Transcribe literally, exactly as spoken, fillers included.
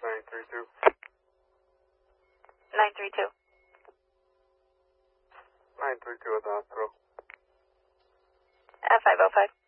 nine three two. nine three two. nine three two at the hospital. F five oh five.